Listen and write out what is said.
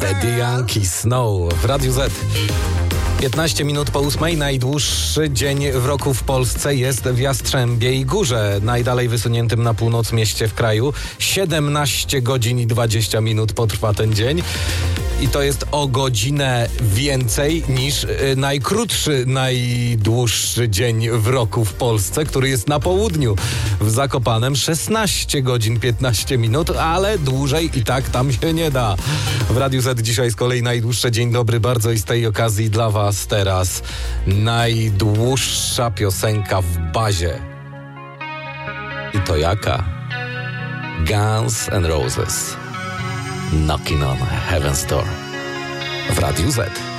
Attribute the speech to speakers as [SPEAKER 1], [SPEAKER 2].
[SPEAKER 1] Daddy Yankee Snow w Radiu Z. 15 minut po 8. Najdłuższy dzień w roku w Polsce jest w Jastrzębiej Górze, najdalej wysuniętym na północ mieście w kraju. 17 godzin i 20 minut potrwa ten dzień. I to jest o godzinę więcej niż najkrótszy, najdłuższy dzień w roku w Polsce, który jest na południu. W Zakopanem 16 godzin 15 minut, ale dłużej i tak tam się nie da. W Radiu Z dzisiaj z kolei najdłuższe. Dzień dobry bardzo i z tej okazji dla was teraz najdłuższa piosenka w bazie. I to jaka? Guns N' Roses. Knocking on Heaven's Door w Radiu Z.